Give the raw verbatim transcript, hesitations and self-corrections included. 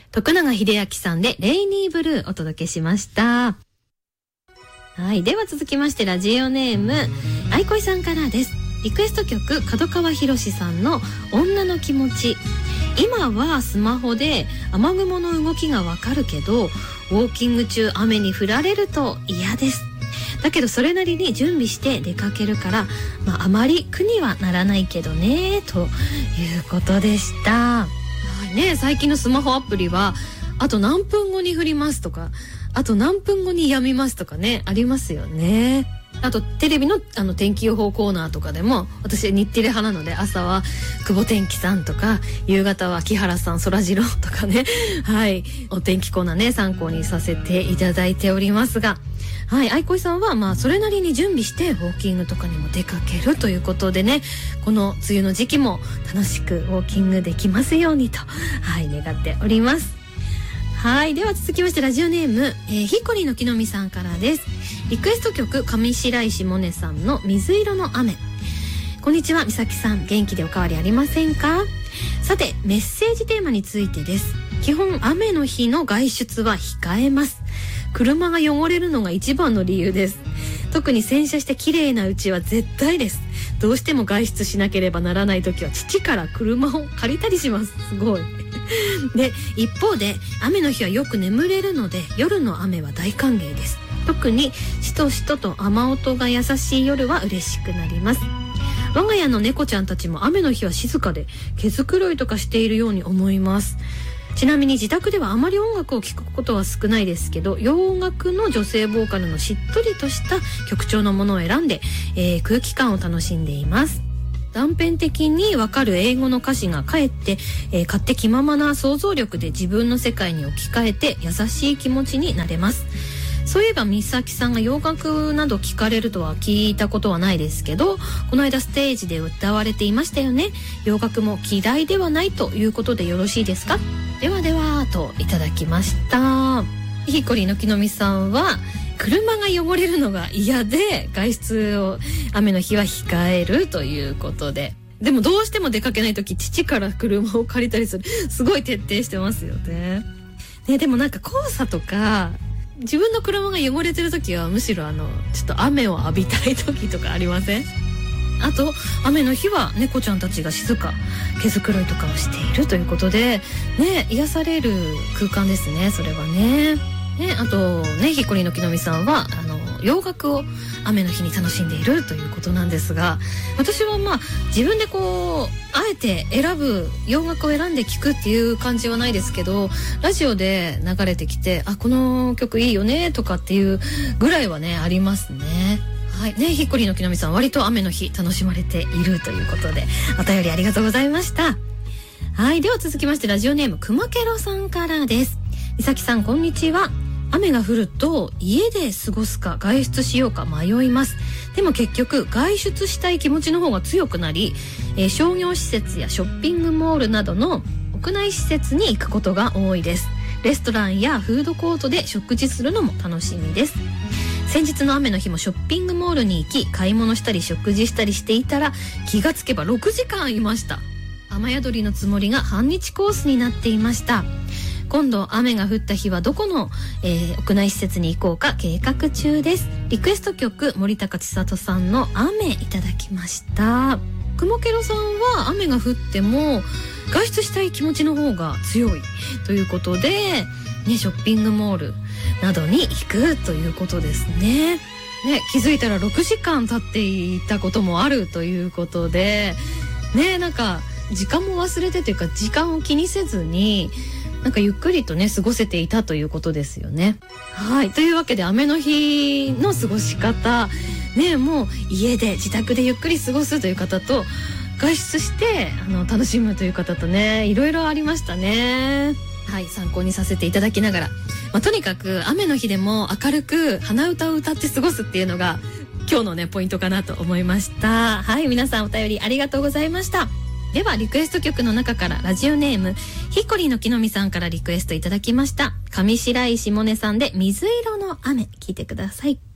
徳永英明さんでレイニーブルーお届けしました。はい、では続きましてラジオネームあいこいさんからです。リクエスト曲角川博さんの女の気持ち。今はスマホで雨雲の動きがわかるけど、ウォーキング中雨に降られると嫌です。だけどそれなりに準備して出かけるから、まあ、あまり苦にはならないけどねということでした。はいね、最近のスマホアプリはあと何分後に降りますとか、あと何分後に止みますとかね、ありますよね。あとテレビのあの天気予報コーナーとかでも、私日テレ派なので朝は久保天気さんとか、夕方は木原さんそらジローとかね、はいお天気コーナーね参考にさせていただいておりますが、はい、あいこいさんはまあそれなりに準備してウォーキングとかにも出かけるということでね、この梅雨の時期も楽しくウォーキングできますようにと、はい願っております。はい、では続きましてラジオネーム、えー、ヒコリの木の実さんからです。リクエスト曲上白石萌音さんの水色の雨。こんにちは、みさきさん、元気でお変わりありませんか？さてメッセージテーマについてです。基本雨の日の外出は控えます。車が汚れるのが一番の理由です。特に洗車して綺麗なうちは絶対です。どうしても外出しなければならない時は父から車を借りたりします。すごいで、一方で雨の日はよく眠れるので夜の雨は大歓迎です。特にしとしとと雨音が優しい夜は嬉しくなります。我が家の猫ちゃんたちも雨の日は静かで毛づくろいとかしているように思います。ちなみに自宅ではあまり音楽を聴くことは少ないですけど、洋楽の女性ボーカルのしっとりとした曲調のものを選んで、えー、空気感を楽しんでいます。断片的にわかる英語の歌詞がかえって、えー、勝手気ままな想像力で自分の世界に置き換えて優しい気持ちになれます。そういえば美咲さんが洋楽など聞かれるとは聞いたことはないですけど、この間ステージで歌われていましたよね。洋楽も嫌いではないということでよろしいですか？ではではといただきました。ヒコリの木の実さんは車が汚れるのが嫌で外出を雨の日は控えるということで、でもどうしても出かけないとき父から車を借りたりする。すごい徹底してますよね。ね、でもなんか黄砂とか自分の車が汚れてるときはむしろあのちょっと雨を浴びたいときとかありません？あと雨の日は猫ちゃんたちが静か、毛づくろいとかをしているということでね、癒される空間ですね、それはね。ね、あとね、ヒコリの木の実さんはあの洋楽を雨の日に楽しんでいるということなんですが、私はまあ自分でこうあえて選ぶ洋楽を選んで聴くっていう感じはないですけど、ラジオで流れてきて、あ、この曲いいよねとかっていうぐらいはねありますね。はいね、ヒッコリの木の実さん割と雨の日楽しまれているということで、お便りありがとうございました。はい、では続きましてラジオネームくまけろさんからです。みさきさん、こんにちは。雨が降ると家で過ごすか外出しようか迷います。でも結局外出したい気持ちの方が強くなり、えー、商業施設やショッピングモールなどの屋内施設に行くことが多いです。レストランやフードコートで食事するのも楽しみです。先日の雨の日もショッピングモールに行き買い物したり食事したりしていたら、気がつけばろくじかんいました。雨宿りのつもりが半日コースになっていました。今度雨が降った日はどこの、えー、屋内施設に行こうか計画中です。リクエスト曲森高千里さんの雨いただきました。くもけろさんは雨が降っても外出したい気持ちの方が強いということで、ね、ショッピングモールなどに行くということですね。ね、気づいたらろくじかん経っていたこともあるということで、ね、なんか時間も忘れてというか時間を気にせずになんかゆっくりとね過ごせていたということですよね。はい、というわけで雨の日の過ごし方ね、もう家で自宅でゆっくり過ごすという方と、外出してあの楽しむという方とね、いろいろありましたね。はい、参考にさせていただきながら、まあ、とにかく雨の日でも明るく鼻歌を歌って過ごすっていうのが今日のねポイントかなと思いました。はい、皆さんお便りありがとうございました。ではリクエスト曲の中からラジオネームヒコリの木の実さんからリクエストいただきました上白石萌音さんで水色の雨、聞いてください。